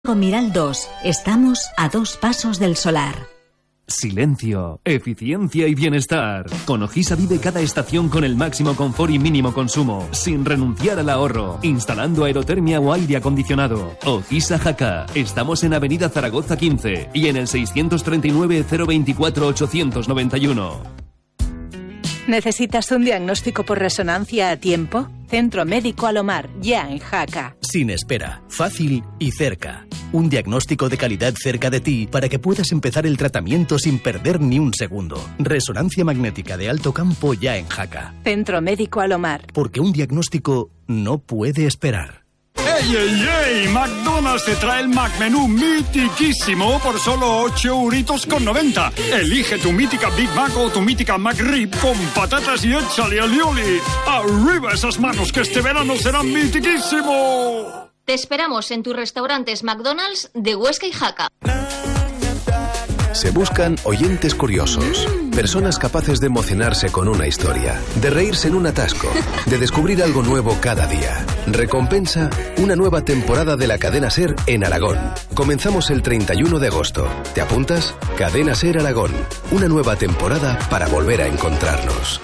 Miral 2. Estamos a 2 pasos del solar. Silencio, eficiencia y bienestar. Con Ojisa vive cada estación con el máximo confort y mínimo consumo, sin renunciar al ahorro, instalando aerotermia o aire acondicionado. Ojisa Jaca. Estamos en Avenida Zaragoza 15 y en el 639 024 891. ¿Necesitas un diagnóstico por resonancia a tiempo? Centro Médico Alomar, ya en Jaca. Sin espera, fácil y cerca. Un diagnóstico de calidad cerca de ti para que puedas empezar el tratamiento sin perder ni un segundo. Resonancia magnética de alto campo ya en Jaca. Centro Médico Alomar. Porque un diagnóstico no puede esperar. ¡Ey, ey, ey! McDonald's te trae el McMenú mitiquísimo por solo 8,90 €. Elige tu mítica Big Mac o tu mítica McRib con patatas y échale alioli. ¡Arriba esas manos que este verano serán mitiquísimo! Te esperamos en tus restaurantes McDonald's de Huesca y Jaca. Se buscan oyentes curiosos, personas capaces de emocionarse con una historia, de reírse en un atasco, de descubrir algo nuevo cada día. Recompensa, una nueva temporada de la Cadena SER en Aragón. Comenzamos el 31 de agosto. ¿Te apuntas? Cadena SER Aragón. Una nueva temporada para volver a encontrarnos.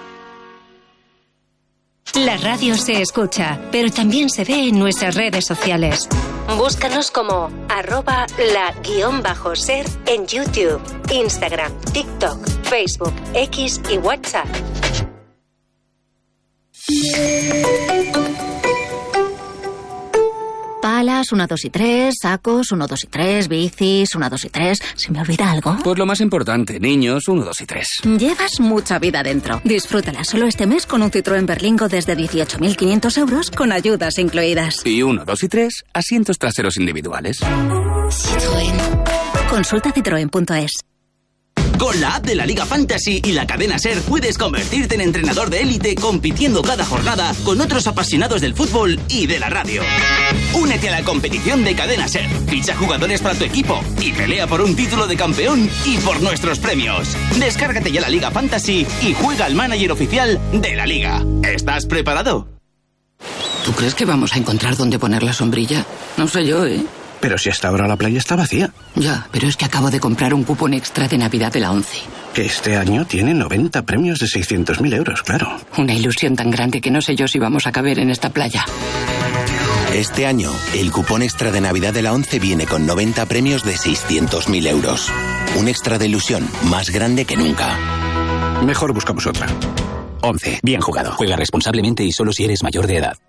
La radio se escucha, pero también se ve en nuestras redes sociales. Búscanos como @la_ser en YouTube, Instagram, TikTok, Facebook, X y WhatsApp. Palas, 1, 2 y 3, sacos, 1, 2 y 3, bicis, 1, 2 y 3. ¿Se me olvida algo? Pues lo más importante, niños, 1, 2 y 3. Llevas mucha vida dentro. Disfrútala solo este mes con un Citroën Berlingo desde 18.500 € con ayudas incluidas. Y 1, 2 y 3, asientos traseros individuales. Citroën. Consulta citroen.es. Con la app de la Liga Fantasy y la cadena SER puedes convertirte en entrenador de élite compitiendo cada jornada con otros apasionados del fútbol y de la radio. Únete a la competición de cadena SER, ficha jugadores para tu equipo y pelea por un título de campeón y por nuestros premios. Descárgate ya la Liga Fantasy y juega al manager oficial de la Liga. ¿Estás preparado? ¿Tú crees que vamos a encontrar dónde poner la sombrilla? No sé yo, ¿eh? Pero si hasta ahora la playa está vacía. Ya, pero es que acabo de comprar un cupón extra de Navidad de la 11. Que este año tiene 90 premios de 600.000 €, claro. Una ilusión tan grande que no sé yo si vamos a caber en esta playa. Este año, el cupón extra de Navidad de la 11 viene con 90 premios de 600.000 €. Un extra de ilusión más grande que nunca. Mejor buscamos otra. 11. Bien jugado. Juega responsablemente y solo si eres mayor de edad.